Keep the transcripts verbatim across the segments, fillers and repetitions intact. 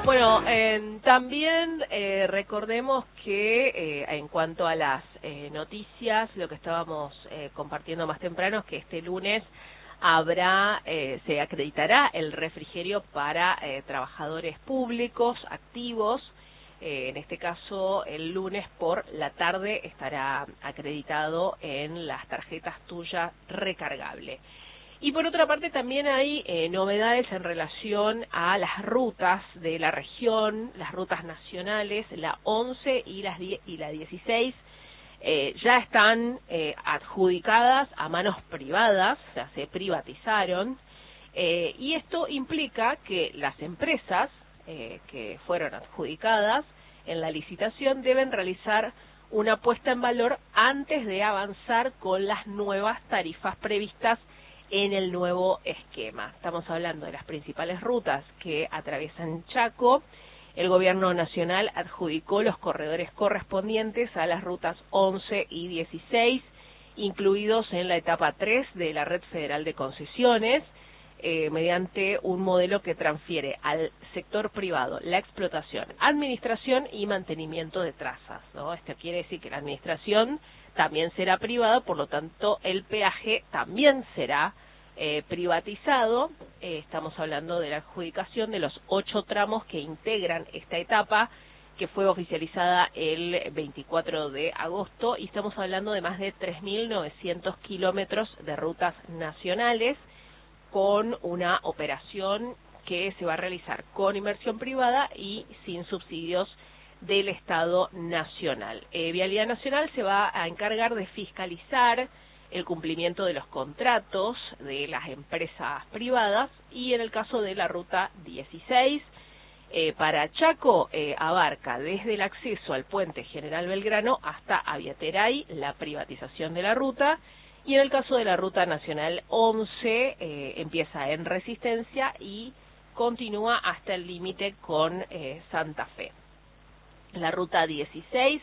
Bueno, eh, también eh, recordemos que eh, en cuanto a las eh, noticias, lo que estábamos eh, compartiendo más temprano es que este lunes habrá, eh, se acreditará el refrigerio para eh, trabajadores públicos activos. Eh, en este caso, el lunes por la tarde estará acreditado en las tarjetas Tuya Recargable. Y por otra parte también hay eh, novedades en relación a las rutas de la región, las rutas nacionales, la once y, las die y la dieciséis, eh, ya están eh, adjudicadas a manos privadas, o sea, se privatizaron, eh, y esto implica que las empresas eh, que fueron adjudicadas en la licitación deben realizar una puesta en valor antes de avanzar con las nuevas tarifas previstas en el nuevo esquema. Estamos hablando de las principales rutas que atraviesan Chaco. El Gobierno Nacional adjudicó los corredores correspondientes a las rutas once y dieciséis, incluidos en la etapa tres de la Red Federal de Concesiones, eh, mediante un modelo que transfiere al sector privado la explotación, administración y mantenimiento de trazas, ¿no? Esto quiere decir que la administración también será privada, por lo tanto el peaje también será eh, privatizado. Eh, estamos hablando de la adjudicación de los ocho tramos que integran esta etapa, que fue oficializada el veinticuatro de agosto, y estamos hablando de más de tres mil novecientos kilómetros de rutas nacionales, con una operación que se va a realizar con inversión privada y sin subsidios del Estado Nacional. Eh, Vialidad Nacional se va a encargar de fiscalizar el cumplimiento de los contratos de las empresas privadas, y en el caso de la ruta dieciséis, eh, para Chaco eh, abarca desde el acceso al puente General Belgrano hasta Aviateray la privatización de la ruta, y en el caso de la ruta nacional once eh, empieza en Resistencia y continúa hasta el límite con eh, Santa Fe. La ruta dieciséis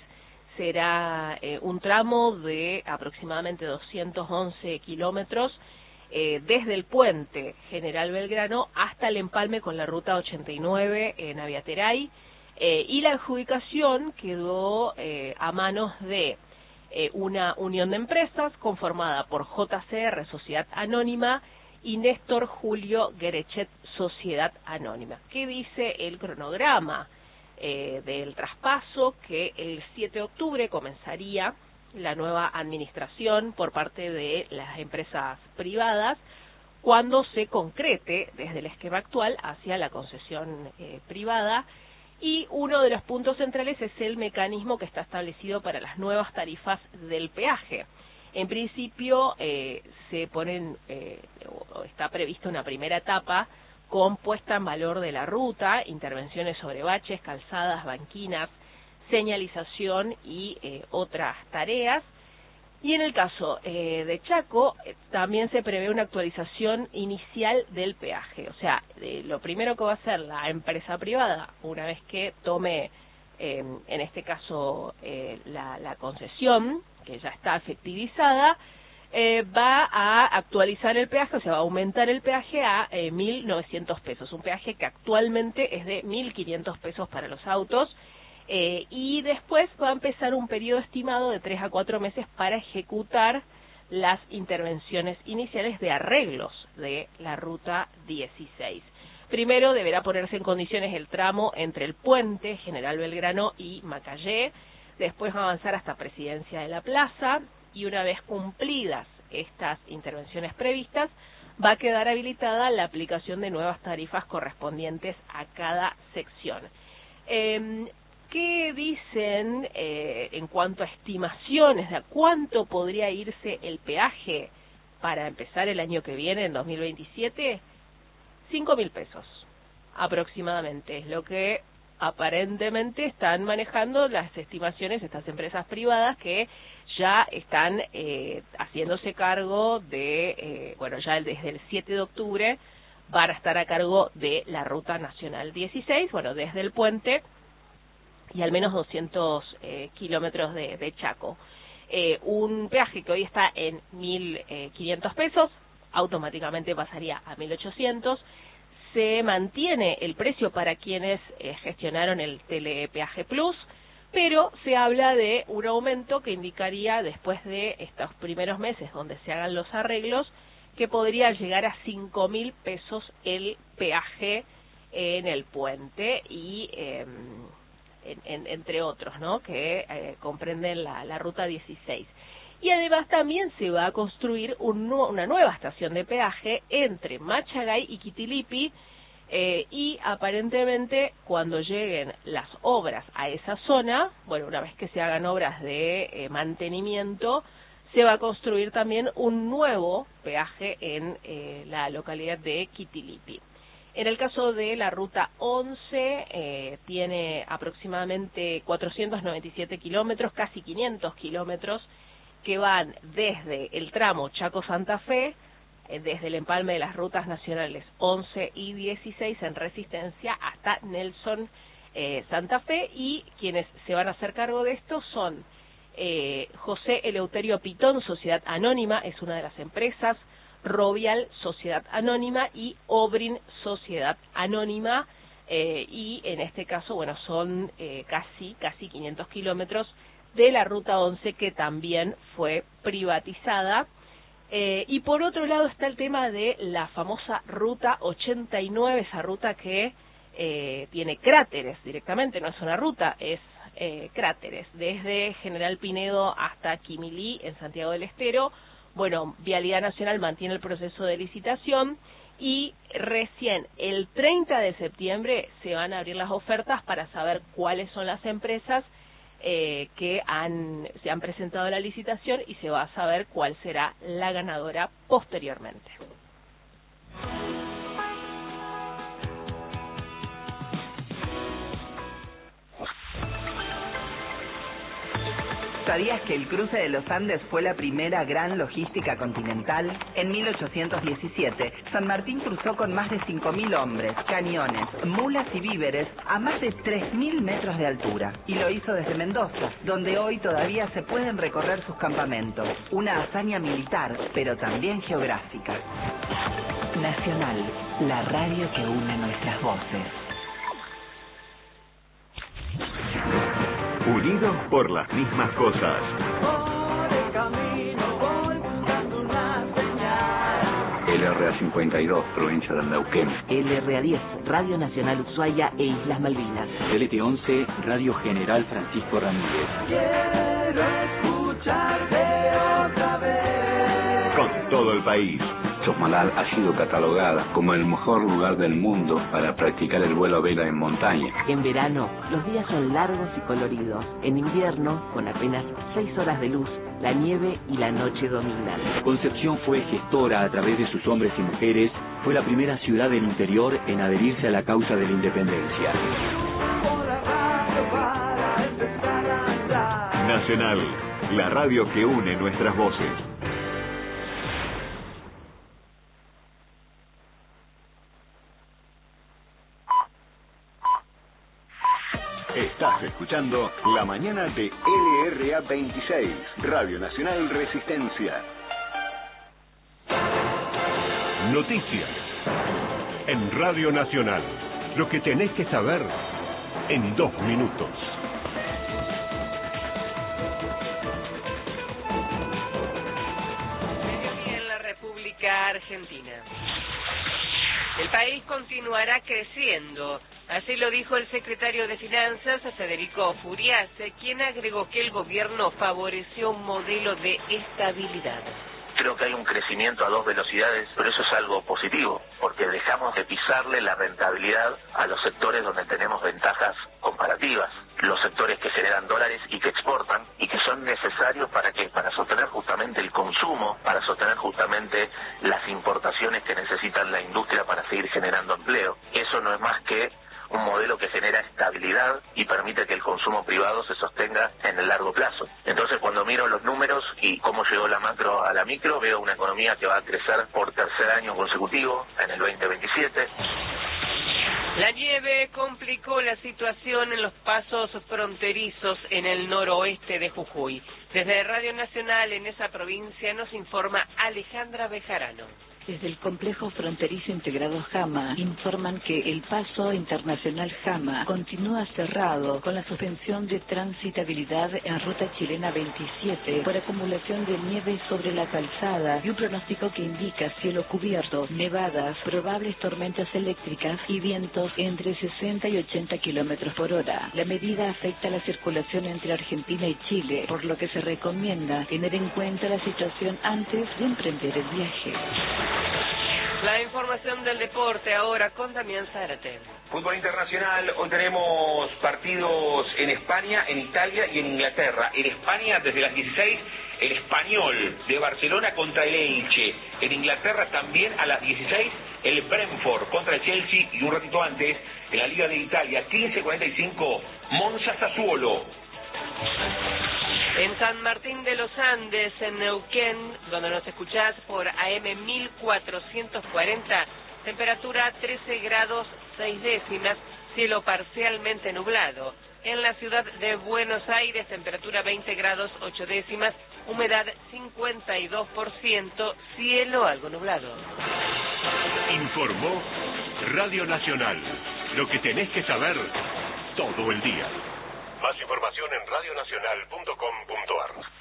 será eh, un tramo de aproximadamente doscientos once kilómetros eh, desde el puente General Belgrano hasta el empalme con la ruta ochenta y nueve en Aviateray, eh, y la adjudicación quedó eh, a manos de eh, una unión de empresas conformada por J C R Sociedad Anónima y Néstor Julio Gerechet Sociedad Anónima. ¿Qué dice el cronograma Eh, del traspaso? Que el siete de octubre comenzaría la nueva administración por parte de las empresas privadas, cuando se concrete desde el esquema actual hacia la concesión eh, privada, y uno de los puntos centrales es el mecanismo que está establecido para las nuevas tarifas del peaje. En principio eh, se ponen, eh, o está prevista una primera etapa con puesta en valor de la ruta, intervenciones sobre baches, calzadas, banquinas, señalización y eh, otras tareas. Y en el caso eh, de Chaco, eh, también se prevé una actualización inicial del peaje. O sea, eh, lo primero que va a hacer la empresa privada, una vez que tome, eh, en este caso, eh, la, la concesión, que ya está efectivizada, Eh, va a actualizar el peaje, o sea, va a aumentar el peaje a eh, mil novecientos pesos, un peaje que actualmente es de mil quinientos pesos para los autos, eh, y después va a empezar un periodo estimado de tres a cuatro meses para ejecutar las intervenciones iniciales de arreglos de la ruta dieciséis. Primero deberá ponerse en condiciones el tramo entre el puente General Belgrano y Macayé, después va a avanzar hasta Presidencia de la Plaza, y una vez cumplidas estas intervenciones previstas, va a quedar habilitada la aplicación de nuevas tarifas correspondientes a cada sección. Eh, ¿Qué dicen eh, en cuanto a estimaciones de a cuánto podría irse el peaje para empezar el año que viene, en dos mil veintisiete? cinco mil pesos aproximadamente, es lo que aparentemente están manejando las estimaciones estas empresas privadas, que ya están eh, haciéndose cargo de, eh, bueno, ya desde el siete de octubre van a estar a cargo de la ruta nacional dieciséis, bueno, desde el puente y al menos doscientos eh, kilómetros de, de Chaco. Eh, un peaje que hoy está en mil quinientos pesos, automáticamente pasaría a mil ochocientos. se mantiene el precio para quienes eh, gestionaron el Telepeaje Plus, pero se habla de un aumento que indicaría, después de estos primeros meses donde se hagan los arreglos, que podría llegar a cinco mil pesos el peaje en el puente y eh, en, en, entre otros, ¿no? Que eh, comprenden la, la ruta dieciséis. Y además también se va a construir un, una nueva estación de peaje entre Machagay y Quitilipi, eh, y aparentemente cuando lleguen las obras a esa zona, bueno, una vez que se hagan obras de eh, mantenimiento, se va a construir también un nuevo peaje en eh, la localidad de Quitilipi. En el caso de la ruta once, eh, tiene aproximadamente cuatrocientos noventa y siete kilómetros, casi quinientos kilómetros, que van desde el tramo Chaco-Santa Fe, eh, desde el empalme de las rutas nacionales once y dieciséis en Resistencia hasta Nelson eh, Santa Fe, y quienes se van a hacer cargo de esto son eh, José Eleuterio Pitón, Sociedad Anónima, es una de las empresas, Rovial, Sociedad Anónima, y Obrin, Sociedad Anónima, eh, y en este caso, bueno, son eh, casi, casi quinientos kilómetros de la ruta once, que también fue privatizada. Eh, y por otro lado está el tema de la famosa ruta ochenta y nueve, esa ruta que eh, tiene cráteres directamente, no es una ruta, es eh, cráteres, desde General Pinedo hasta Quimilí, en Santiago del Estero. Bueno, Vialidad Nacional mantiene el proceso de licitación y recién el treinta de septiembre se van a abrir las ofertas para saber cuáles son las empresas eh, que han, se han presentado a la licitación, y se va a saber cuál será la ganadora posteriormente. ¿Sabías que el cruce de los Andes fue la primera gran logística continental? En mil ochocientos diecisiete, San Martín cruzó con más de cinco mil hombres, cañones, mulas y víveres a más de tres mil metros de altura. Y lo hizo desde Mendoza, donde hoy todavía se pueden recorrer sus campamentos. Una hazaña militar, pero también geográfica. Nacional, la radio que une nuestras voces. Unidos por las mismas cosas. Por el camino voy buscando una señal. L R A cincuenta y dos, provincia del Neuquén. L R A diez, Radio Nacional Ushuaia e Islas Malvinas. L T once, Radio General Francisco Ramírez. Quiero escucharte otra vez. Con todo el país. Chosmalal ha sido catalogada como el mejor lugar del mundo para practicar el vuelo a vela en montaña. En verano, los días son largos y coloridos. En invierno, con apenas seis horas de luz, la nieve y la noche dominan. Concepción fue gestora a través de sus hombres y mujeres. Fue la primera ciudad del interior en adherirse a la causa de la independencia. Nacional, la radio que une nuestras voces. Estás escuchando La Mañana de L R A veintiséis, Radio Nacional Resistencia. Noticias en Radio Nacional. Lo que tenés que saber en dos minutos. En la República Argentina, el país continuará creciendo. Así lo dijo el secretario de Finanzas, Federico Furiase, quien agregó que el gobierno favoreció un modelo de estabilidad. Creo que hay un crecimiento a dos velocidades, pero eso es algo positivo, porque dejamos de pisarle la rentabilidad a los sectores donde tenemos ventajas comparativas, los sectores que generan dólares y que exportan, y que son necesarios para que para sostener justamente el consumo, para sostener justamente las importaciones que necesitan la industria para seguir generando empleo. Eso no es más que un modelo que genera estabilidad y permite que el consumo privado se sostenga en el largo plazo. Entonces, cuando miro los números y cómo llegó la macro a la micro, veo una economía que va a crecer por tercer año consecutivo en el veinte veintisiete. La nieve complicó la situación en los pasos fronterizos en el noroeste de Jujuy. Desde Radio Nacional en esa provincia nos informa Alejandra Bejarano. Desde el complejo fronterizo integrado Jama informan que el paso internacional Jama continúa cerrado con la suspensión de transitabilidad en ruta chilena veintisiete por acumulación de nieve sobre la calzada y un pronóstico que indica cielo cubierto, nevadas, probables tormentas eléctricas y vientos entre sesenta y ochenta kilómetros por hora. La medida afecta la circulación entre Argentina y Chile, por lo que se recomienda tener en cuenta la situación antes de emprender el viaje. La información del deporte ahora con Damián Zárate. Fútbol internacional, hoy tenemos partidos en España, en Italia y en Inglaterra. En España, desde las dieciséis, el Español de Barcelona contra el Elche. En Inglaterra también a las dieciséis, el Brentford contra el Chelsea. Y un ratito antes, en la Liga de Italia, quince cuarenta y cinco, Monza Sassuolo. En San Martín de los Andes, en Neuquén, donde nos escuchás por A M mil cuatrocientos cuarenta, temperatura trece grados seis décimas, cielo parcialmente nublado. En la ciudad de Buenos Aires, temperatura veinte grados ocho décimas, humedad cincuenta y dos por ciento, cielo algo nublado. Informó Radio Nacional, lo que tenés que saber todo el día. Más información en radionacional punto com punto a r.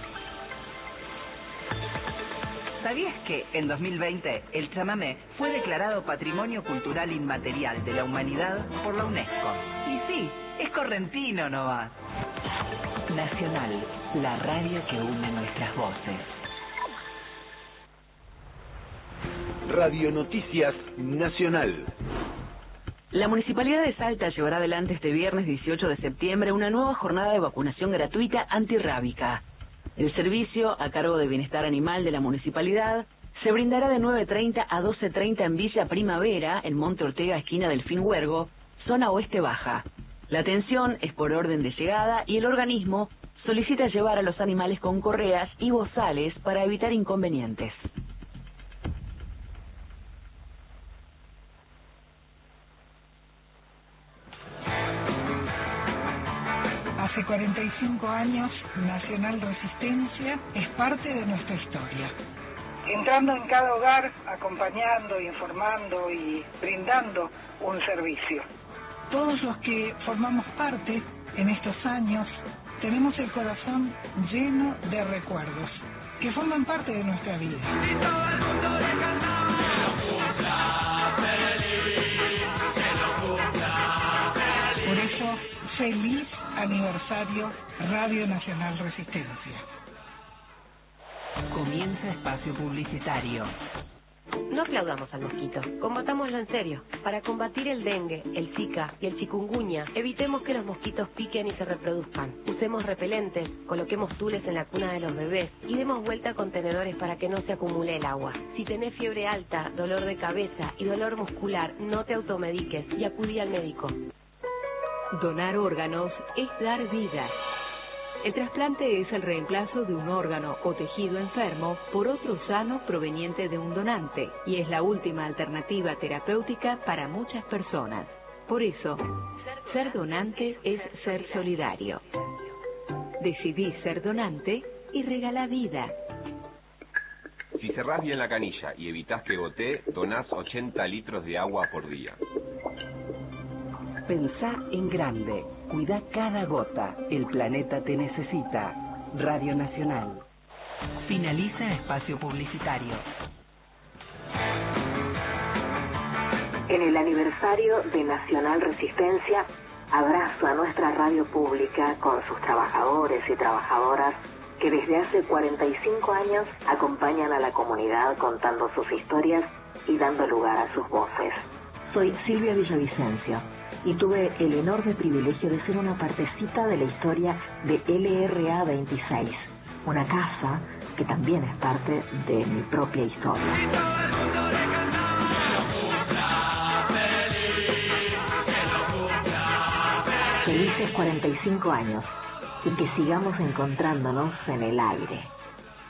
¿Sabías que en dos mil veinte el chamamé fue declarado Patrimonio Cultural Inmaterial de la Humanidad por la UNESCO? Y sí, es correntino nomás. Nacional, la radio que une nuestras voces. Radio Noticias Nacional. La Municipalidad de Salta llevará adelante este viernes dieciocho de septiembre una nueva jornada de vacunación gratuita antirrábica. El servicio, a cargo de Bienestar Animal de la Municipalidad, se brindará de nueve treinta a doce treinta en Villa Primavera, en Monte Ortega, esquina Delfín Huergo, zona oeste baja. La atención es por orden de llegada y el organismo solicita llevar a los animales con correas y bozales para evitar inconvenientes. Hace cuarenta y cinco años, Nacional Resistencia es parte de nuestra historia. Entrando en cada hogar, acompañando, informando y brindando un servicio. Todos los que formamos parte en estos años, tenemos el corazón lleno de recuerdos que forman parte de nuestra vida. Por eso, feliz aniversario Radio Nacional Resistencia. Comienza espacio publicitario. No aplaudamos al mosquito, combatámoslo en serio. Para combatir el dengue, el zika y el chikungunya, evitemos que los mosquitos piquen y se reproduzcan. Usemos repelentes, coloquemos tules en la cuna de los bebés y demos vuelta a contenedores para que no se acumule el agua. Si tenés fiebre alta, dolor de cabeza y dolor muscular, no te automediques y acudí al médico. Donar órganos es dar vida. El trasplante es el reemplazo de un órgano o tejido enfermo por otro sano proveniente de un donante y es la última alternativa terapéutica para muchas personas. Por eso, ser donante es ser solidario. Decidí ser donante y regala vida. Si cerrás bien la canilla y evitás que gotee, donás ochenta litros de agua por día. Pensá en grande. Cuida cada gota. El planeta te necesita. Radio Nacional. Finaliza espacio publicitario. En el aniversario de Nacional Resistencia, abrazo a nuestra radio pública con sus trabajadores y trabajadoras que desde hace cuarenta y cinco años acompañan a la comunidad contando sus historias y dando lugar a sus voces. Soy Silvia Villavicencio y tuve el enorme privilegio de ser una partecita de la historia de L R A veintiséis, una casa que también es parte de mi propia historia. Felices cuarenta y cinco años y que sigamos encontrándonos en el aire.